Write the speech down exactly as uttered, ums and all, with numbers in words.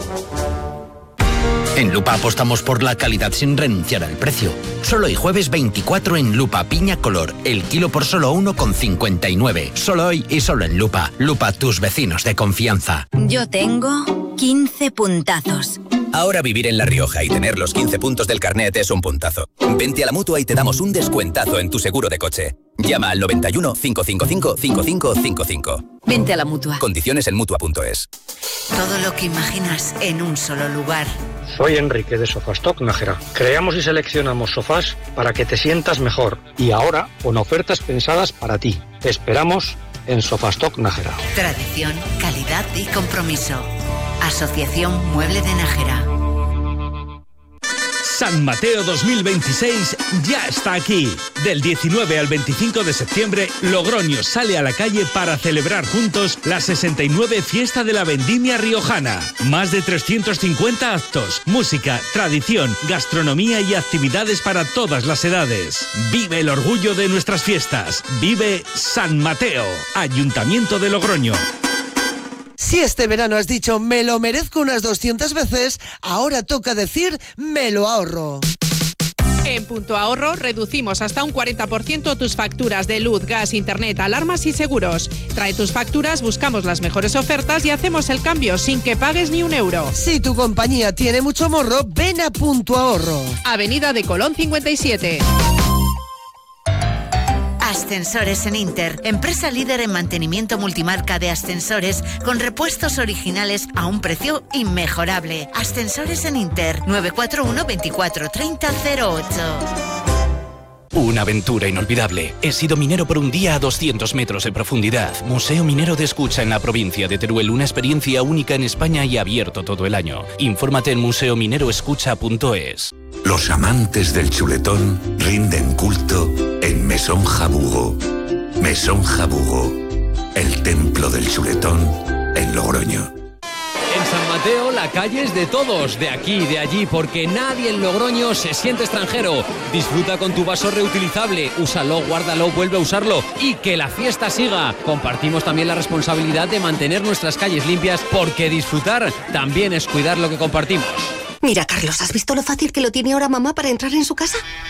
En Lupa apostamos por la calidad sin renunciar al precio. Solo hoy jueves veinticuatro en Lupa piña color, el kilo por solo uno con cincuenta y nueve. Solo hoy y solo en Lupa. Lupa, tus vecinos de confianza. Yo tengo quince puntazos. Ahora vivir en La Rioja y tener los quince puntos del carnet es un puntazo. Vente a la Mutua y te damos un descuentazo en tu seguro de coche. Llama al noventa y uno, cinco cinco cinco, cinco cinco cinco cinco. Vente a la Mutua. Condiciones en Mutua punto es. Todo lo que imaginas en un solo lugar. Soy Enrique de Sofastock Nájera. Creamos y seleccionamos sofás para que te sientas mejor. Y ahora con ofertas pensadas para ti. Te esperamos en Sofastock Nájera. Tradición, calidad y compromiso. Asociación Mueble de Nájera. San Mateo dos mil veintiséis ya está aquí. Del diecinueve al veinticinco de septiembre, Logroño sale a la calle para celebrar juntos la sesenta y nueve Fiesta de la Vendimia Riojana. Más de trescientos cincuenta actos, música, tradición, gastronomía y actividades para todas las edades. Vive el orgullo de nuestras fiestas. Vive San Mateo, Ayuntamiento de Logroño. Si este verano has dicho me lo merezco unas doscientas veces, ahora toca decir me lo ahorro. En Punto Ahorro reducimos hasta un cuarenta por ciento tus facturas de luz, gas, internet, alarmas y seguros. Trae tus facturas, buscamos las mejores ofertas y hacemos el cambio sin que pagues ni un euro. Si tu compañía tiene mucho morro, ven a Punto Ahorro. Avenida de Colón cincuenta y siete. Ascensores en Inter, empresa líder en mantenimiento multimarca de ascensores con repuestos originales a un precio inmejorable. Ascensores en Inter, nueve cuatro uno, veinticuatro, treinta, cero ocho. Una aventura inolvidable. He sido minero por un día a doscientos metros de profundidad. Museo Minero de Escucha en la provincia de Teruel. Una experiencia única en España y abierto todo el año. Infórmate en museo minero escucha punto es. Los amantes del chuletón rinden culto en Mesón Jabugo. Mesón Jabugo, el templo del chuletón en Logroño. En San Mateo la calle es de todos, de aquí y de allí, porque nadie en Logroño se siente extranjero. Disfruta con tu vaso reutilizable, úsalo, guárdalo, vuelve a usarlo y que la fiesta siga. Compartimos también la responsabilidad de mantener nuestras calles limpias, porque disfrutar también es cuidar lo que compartimos. Mira, Carlos, ¿has visto lo fácil que lo tiene ahora mamá para entrar en su casa?